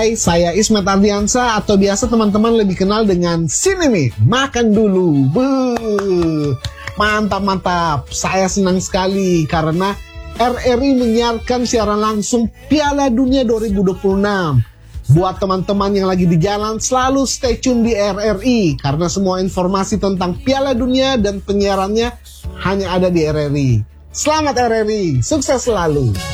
Hai, saya Ismet Ardiansa atau biasa teman-teman lebih kenal dengan sini nih, makan dulu. Mantap. Saya senang sekali karena RRI menyiarkan siaran langsung Piala Dunia 2026. Buat teman-teman yang lagi di jalan, selalu stay tune di RRI karena semua informasi tentang Piala Dunia dan penyiarannya hanya ada di RRI. Selamat RRI, sukses selalu.